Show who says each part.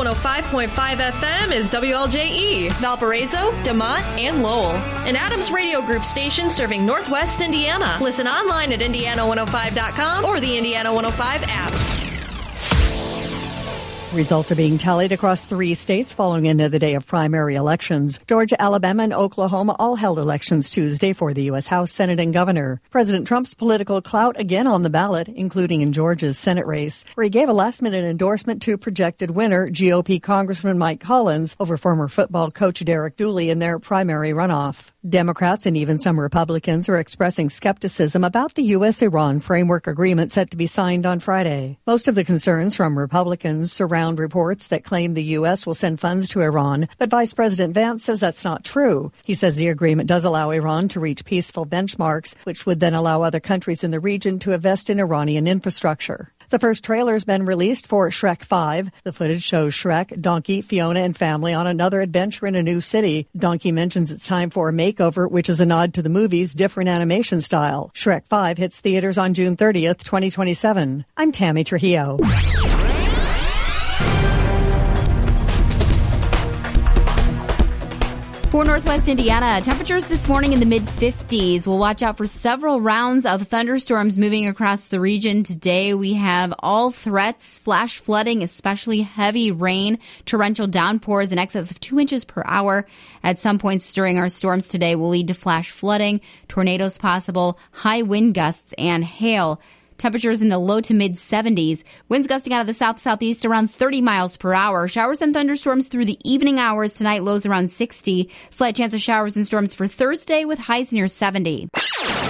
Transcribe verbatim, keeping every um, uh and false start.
Speaker 1: one oh five point five F M is W L J E, Valparaiso, DeMont, and Lowell. An Adams Radio Group station serving Northwest Indiana. Listen online at indiana one oh five dot com or the Indiana one oh five app.
Speaker 2: Results are being tallied across three states following another day of primary elections. Georgia, Alabama, and Oklahoma all held elections Tuesday for the U S House, Senate, and Governor. President Trump's political clout again on the ballot, including in Georgia's Senate race, where he gave a last-minute endorsement to projected winner G O P Congressman Mike Collins over former football coach Derek Dooley in their primary runoff. Democrats and even some Republicans are expressing skepticism about the U S Iran framework agreement set to be signed on Friday. Most of the concerns from Republicans surround reports that claim the U S will send funds to Iran, but Vice President Vance says that's not true. He says the agreement does allow Iran to reach peaceful benchmarks, which would then allow other countries in the region to invest in Iranian infrastructure. The first trailer has been released for Shrek five. The footage shows Shrek, Donkey, Fiona, and family on another adventure in a new city. Donkey mentions it's time for a makeover, which is a nod to the movie's different animation style. Shrek five hits theaters on June thirtieth, twenty twenty-seven. I'm Tammy Trujillo.
Speaker 3: For Northwest Indiana, temperatures this morning in the mid-fifties. We'll watch out for several rounds of thunderstorms moving across the region. Today we have all threats, flash flooding, especially heavy rain, torrential downpours in excess of two inches per hour. At some points during our storms today will lead to flash flooding, tornadoes possible, high wind gusts, and hail. Temperatures in the low to mid-seventies. Winds gusting out of the south-southeast around thirty miles per hour. Showers and thunderstorms through the evening hours tonight, lows around sixty. Slight chance of showers and storms for Thursday with highs near seventy.